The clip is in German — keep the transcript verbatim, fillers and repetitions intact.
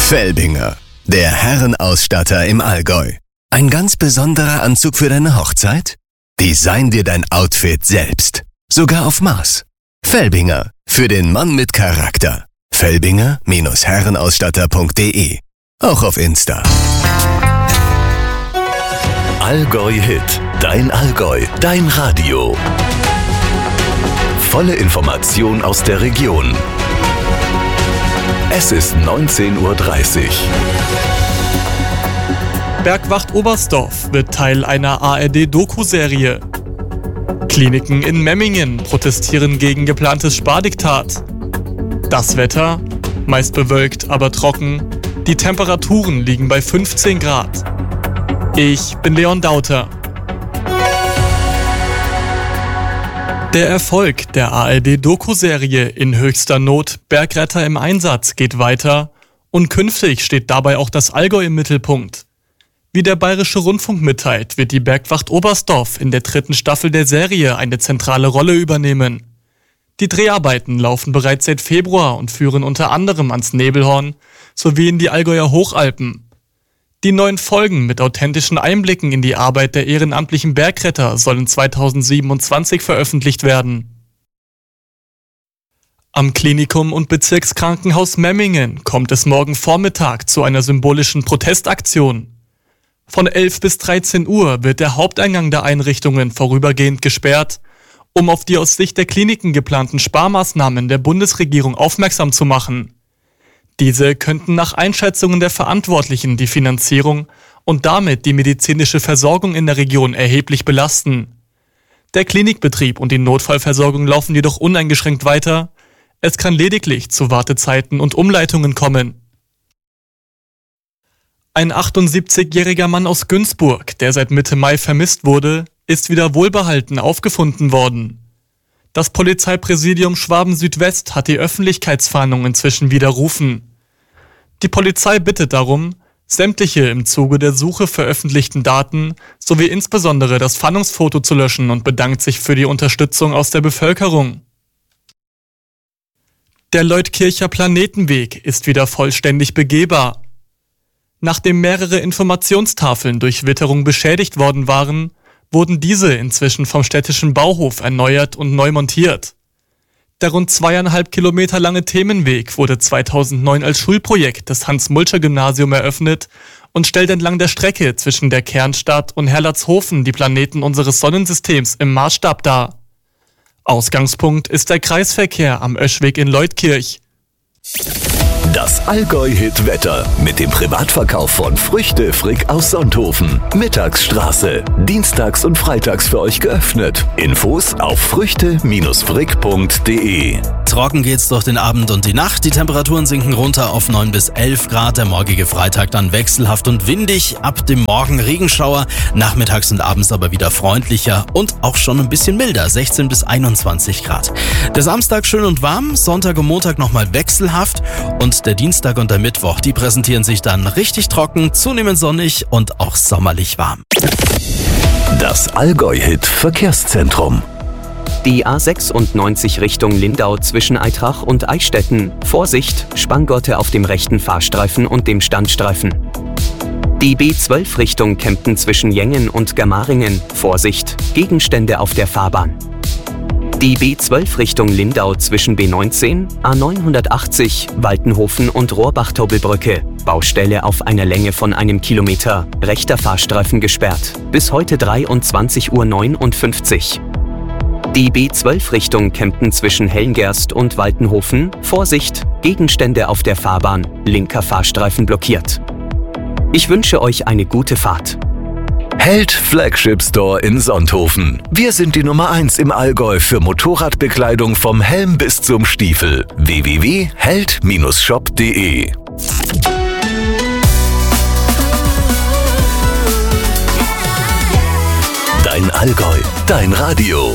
Felbinger, der Herrenausstatter im Allgäu. Ein ganz besonderer Anzug für deine Hochzeit? Design dir dein Outfit selbst. Sogar auf Maß. Felbinger, für den Mann mit Charakter. Felbinger Herrenausstatter punkt de. Auch auf Insta. Allgäu Hit. Dein Allgäu. Dein Radio. Volle Information aus der Region. Es ist neunzehn Uhr dreißig. Bergwacht Oberstdorf wird Teil einer A R D-Doku-Serie. Kliniken in Memmingen protestieren gegen geplantes Spardiktat. Das Wetter? Meist bewölkt, aber trocken. Die Temperaturen liegen bei fünfzehn Grad. Ich bin Leon Dauter. Der Erfolg der A R D-Doku-Serie In höchster Not, Bergretter im Einsatz geht weiter und künftig steht dabei auch das Allgäu im Mittelpunkt. Wie der Bayerische Rundfunk mitteilt, wird die Bergwacht Oberstdorf in der dritten Staffel der Serie eine zentrale Rolle übernehmen. Die Dreharbeiten laufen bereits seit Februar und führen unter anderem ans Nebelhorn sowie in die Allgäuer Hochalpen. Die neuen Folgen mit authentischen Einblicken in die Arbeit der ehrenamtlichen Bergretter sollen zweitausendsiebenundzwanzig veröffentlicht werden. Am Klinikum und Bezirkskrankenhaus Memmingen kommt es morgen Vormittag zu einer symbolischen Protestaktion. Von elf bis dreizehn Uhr wird der Haupteingang der Einrichtungen vorübergehend gesperrt, um auf die aus Sicht der Kliniken geplanten Sparmaßnahmen der Bundesregierung aufmerksam zu machen. Diese könnten nach Einschätzungen der Verantwortlichen die Finanzierung und damit die medizinische Versorgung in der Region erheblich belasten. Der Klinikbetrieb und die Notfallversorgung laufen jedoch uneingeschränkt weiter. Es kann lediglich zu Wartezeiten und Umleitungen kommen. Ein achtundsiebzigjähriger Mann aus Günzburg, der seit Mitte Mai vermisst wurde, ist wieder wohlbehalten aufgefunden worden. Das Polizeipräsidium Schwaben-Südwest hat die Öffentlichkeitsfahndung inzwischen widerrufen. Die Polizei bittet darum, sämtliche im Zuge der Suche veröffentlichten Daten sowie insbesondere das Fahndungsfoto zu löschen und bedankt sich für die Unterstützung aus der Bevölkerung. Der Leutkircher Planetenweg ist wieder vollständig begehbar. Nachdem mehrere Informationstafeln durch Witterung beschädigt worden waren, wurden diese inzwischen vom städtischen Bauhof erneuert und neu montiert. Der rund zweieinhalb Kilometer lange Themenweg wurde zweitausendneun als Schulprojekt des Hans-Mulscher-Gymnasium eröffnet und stellt entlang der Strecke zwischen der Kernstadt und Herrlatzhofen die Planeten unseres Sonnensystems im Maßstab dar. Ausgangspunkt ist der Kreisverkehr am Oeschweg in Leutkirch. Das Allgäu-Hit-Wetter mit dem Privatverkauf von Früchte Frick aus Sonthofen. Mittagsstraße. Dienstags und freitags für euch geöffnet. Infos auf früchte frick punkt de. Trocken geht's durch den Abend und die Nacht. Die Temperaturen sinken runter auf neun bis elf Grad. Der morgige Freitag dann wechselhaft und windig. Ab dem Morgen Regenschauer. Nachmittags und abends aber wieder freundlicher und auch schon ein bisschen milder. sechzehn bis einundzwanzig Grad. Der Samstag schön und warm. Sonntag und Montag nochmal wechselhaft. Und der Dienstag und der Mittwoch, die präsentieren sich dann richtig trocken, zunehmend sonnig und auch sommerlich warm. Das Allgäu-Hit Verkehrszentrum. Die A sechsundneunzig Richtung Lindau zwischen Aitrach und Eichstätten. Vorsicht, Spanngurte auf dem rechten Fahrstreifen und dem Standstreifen. Die B zwölf Richtung Kempten zwischen Jengen und Germaringen. Vorsicht, Gegenstände auf der Fahrbahn. Die B zwölf Richtung Lindau zwischen B neunzehn, A neunhundertachtzig, Waltenhofen und Rohrbach-Tobelbrücke. Baustelle auf einer Länge von einem Kilometer. Rechter Fahrstreifen gesperrt. Bis heute dreiundzwanzig Uhr neunundfünfzig. Die B zwölf Richtung Kempten zwischen Hellengerst und Waltenhofen. Vorsicht, Gegenstände auf der Fahrbahn. Linker Fahrstreifen blockiert. Ich wünsche euch eine gute Fahrt. Held Flagship Store in Sonthofen. Wir sind die Nummer eins im Allgäu für Motorradbekleidung vom Helm bis zum Stiefel. w w w punkt held shop punkt de. Dein Allgäu, dein Radio.